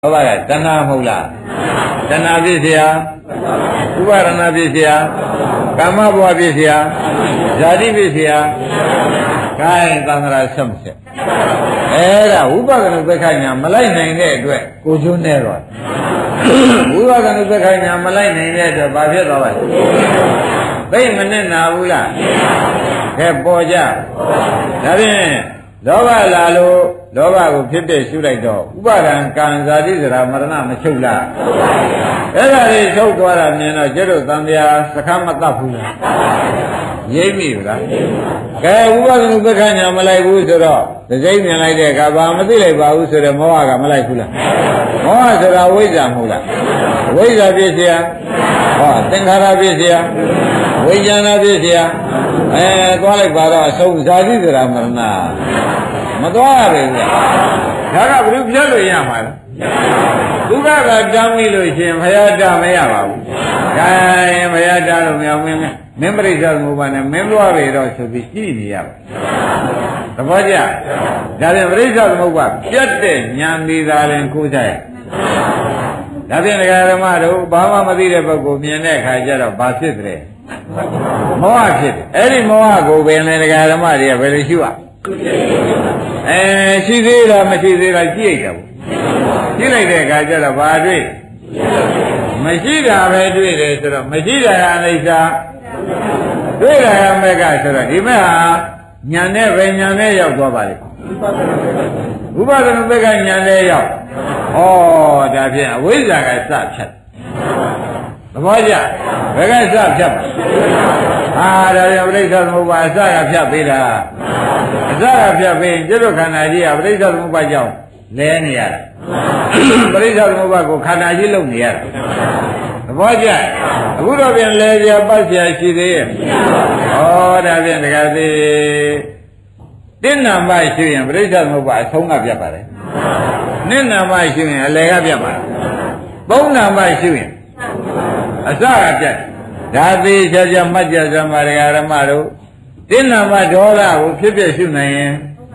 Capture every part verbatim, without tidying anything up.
ဟုတ်ပါကတဏှာမဟုတ်လားတဏှာဖြစ်เสียဥပါဒနာဖြစ်เสียကာမဘဝဖြစ်เสียဇာတိဖြစ်เสียခိုင်းသံဃာဆက်မဆက်အဲ့ဒါဥပါဒနာသက်ခိုင်းညာမလိုက်နိုင်တဲ့အတွက်ကိုကျွန်းနေတော့ဥပါဒနာသက်ခိုင်းညာမလိုက်နိုင်တဲ့အတွက်ဘာဖြစ်သွားပါလဲသိမနဲ့နာဘူးလားကဲပေါ်ကြဒါဖြင့်လောဘလာလို့လောဘကိုဖြစ်တဲ့ရှုလိုက်တော့ဥပါဒံကံဇာတိစရာမရဏမချုပ်လားအဲ့ဒါလေးချုပ်သွားတာမြင်တော့ကျတို့သံဃာစခမ်းမတတ်ဘူးလားရိပ်မိဘူးလားကဲဥပါဒဏုပက္ခညာမလိုက်ဘူးဆိုတော့တစိမ့်မြင်လိုက်တဲ့အခါဘာမသိလိုက်ပါဘူးဆိုတော့မောဟကမလိုက်ဘူးလားမောဟဆိုတာဝိဇ္ဇာမဟုတ်လားဝိဇ္ဇာဖြစ်เสียဟောသင်္ခါရဖြစ်เสียဝိညာဏဖြစ်เสียအဲသွားလိုက်ပါတော့အဆုံးဇာတိစရာမရဏမသွားရဘူးလားဒါကဘယ်လိုပြလို့ရမှာလဲဒုက္ခကတောင်းမိလို့ရှင်ဘုရားတာမရပါဘူးခိုင်းဘုရားတာလို့မရမင်းမင်းပရိစ္ဆေသမုပ္ပါနဲ့မင်းသွားပြီတော့ဆိုပြီးကြည့်နေရပါသဘောကျဒါပြန်ပရိစ္ဆေသမုပ္ပါပြတ်တဲ့ဉာဏ်ဒီသာရင်ကိုးကြရဒါပြန်ဒကာဓမ္မတို့ဘာမှမသိတဲ့ပုဂ္ဂိုလ်မြင်တဲ့အခါကျတော့ဘာဖြစ်တယ်မောဟဖြစ်တယ်အဲ့ဒီမောဟကိုပင်လေဒကာဓမ္မတွေကဘယ်လိုရှိရအဲရှိသေးလားမရှိသေးလားကြည့်ရတာဘူးကြည့်လိုက်တဲ့အခါကျတော့ဘာတွေ့မရှိတာပဲတွေ့တယ်ဆိုတော့မရှိတာကအနိစ္စတွေ့တာကမေကဆိုတော့ဒီမဲ့ဟာညာနဲ့ပဲညာနဲ့ရောက်သွားပါလေဥပါဒနာဘက်ကညာနဲ့ရောက်ဩဒါဖြင့်အဝိဇ္ဇာကစဖြတ်သဘောကျဘယ်ကစဖြတ်ဟာဒါပြန်ပြိဿသမုပ္ပါအစကဖြတ်ပေးတာအစကဖြတ်ပေးရင်ကျွတ်ခန္ဓာကြီးကပြိဿသမုပ္ပါကြောင့်လဲနေရတာပြိဿသမုပ္ပါကိုခန္ဓာကြီးလုံနေရတာသဘောကျအခုတော့ပြန်လဲကြပတ်เสียရှိသေးရဲ့ဩဒါပြန်တကယ်သေးတင်းနာမရှိရင်ပြိဿသမုပ္ပါအဆုံးကပြတ်ပါလေနင့်နာမရှိရင်အလယ်ကပြတ်ပါသုံးနာမရှိရင်အစကပြတ်ဒါသေးချာချာမှတ်ကြစမ်းပါရဓမ္မတို့တင်းနာမဒေါသကိုဖြစ်ဖြစ်ရှုနိုင်ရင်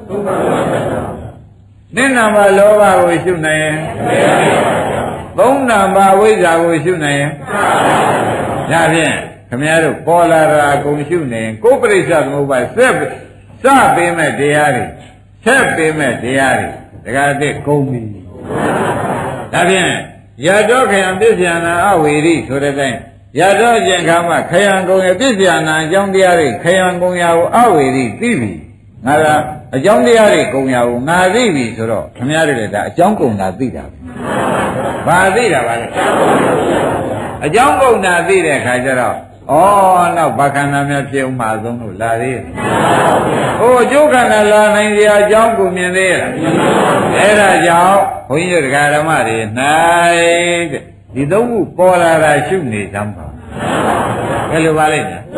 တင်းနာမလောဘကိုရှုနိုင်ရင်သုံးနာမဝိဇ္ဇာကိုရှုနိုင်ရင်ဒါဖြင့်ခမည်းတော်ပေါ်လာတာအကုန်ရှုနေရင်ကိုယ်ပရိစ္ဆေသမုပ္ပါဆက်စပေးမဲ့တရားတွေဆက်ပေးမဲ့တရားတွေတခါတည်းကုန်ပြီဒါဖြင့်ရတောခယံပစ္စယနာအဝေရိဆိုတဲ့တိုင်းရတော့ကျင်ခါမှခယံကုံရဲ့ပစ္စယနာအကြောင်းတရားတွေခယံကုံရာကိုအဝေရိသိပြီငါကအကြောင်းတရားတွေကုံရာကိုငါသိပြီဆိုတော့ခမည်းတော်လည်းဒါအကြောင်းကုံတာသိတာဘာသိတာပါလဲအကြောင်းကုံတာသိတဲ့အခါကျတော့ဩနောက်ဘာခန္ဓာများဖြစ်အောင်မှာဆုံးလို့လာသေးတယ်ဟိုအကျိုးခန္ဓာလာနိုင်ကြအကြောင်းကိုမြင်သေးရလားအဲ့ဒါကြောင့်ဘုန်းကြီးတို့ဓမ္မတွေ၌တဲ့ဒီသုံးခုပေါ်လာတာရှုနေသမ်းပါဘယ်လိုပါလိမ့်မယ်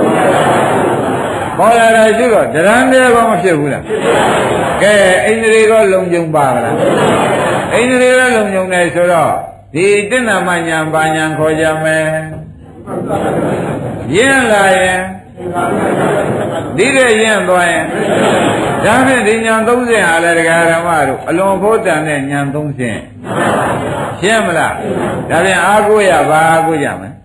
ပေါ်လာတာရှုတော့ဒရန်တယ်ဘာမဖြစ်ဘူးလားကဲအိန္ဒြေကောလုံခြုံပါလားအိန္ဒြေရောလုံခြုံတယ်ဆိုတော့ဒီတဏ္ဍမညာဘာညာခေါ်ကြမယ်ရင်းလာရင်ဒီတဲ့ရင်းသွားရင်ဒါဖြင့်ဒီညာသုံးဆင့်ဟာလည်းတရားဓမ္မတို့အလွန်ဖို့တန်တဲ့ညာသုံးဆင့်ရှင်းမလားဒါဖြင့်အားကိုးရပါအားကိုးကြမယ်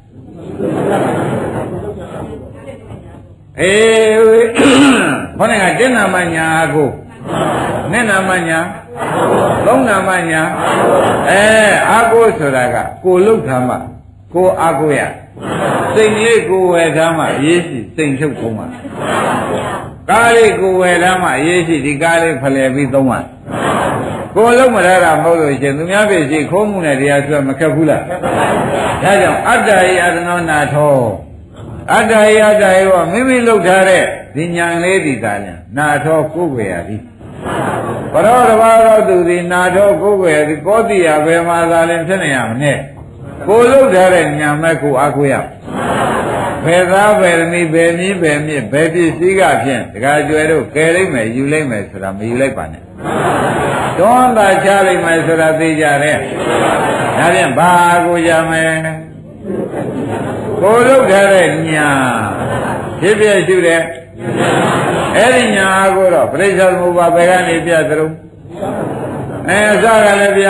အေးခေါင်းကတဏ္ဍမညာအားကိုးနဲ့နာမညာသုံးနာမညာအဲအားကိုးဆိုတာကကိုလုတ်ထားမှကိုအားကိုးရစိတ်လေးကိုဝယ်ထားမှရေးရှိစိတ်ချုပ်သုံးပါကားလေးကိုဝယ်ထားမှရေးရှိဒီကားလေးဖလှယ်ပြီးသုံးပါကိုလုံးမရတာမဟုတ်လို့ရှင်သူများဖြစ်ရှိခိုးမှုနဲ့တရားဆွဲမခက်ဘူးလားဒါကြောင့်အတ္တယအတ္တနောနာထောအတ္တယအတ္တယောမိမိလုပ်ထားတဲ့ဒီညာလေးဒီသာလျှင်နာထောကိုယ်ွယ်ရသည်ပရောတဘာသောသူသည်နာထောကိုယ်ွယ်သည်ကောတိယဘယ်မှာသာလျှင်ဖြစ်နေရမနဲ့ကိုလုပ်ထားတဲ့ညာမဲ့ကိုအားကိုးရဘယ်သားဘယ်သမီးဘယ်မြင်းဘယ်မြင့်ဘယ်ပစ္စည်းကဖြင့်တခါကျွဲတို့ကယ်လိုက်မယ်ယူလိုက်မယ်ဆိုတာမယူလိုက်ပါနဲ့တွန်းသာချလိုက်မယ်ဆိုတာသိကြတယ်ဒါဖြင့်ဘာကိုကြမယ်ကိုလုပ်ထားတဲ့ညာဖြစ်ဖြစ်ရှုတဲ့အဲ့ဒီညာကိုတော့ပြိဿသမုပ္ပါဘယ်ကနေပြသရုံအဲအစကလည်းပြ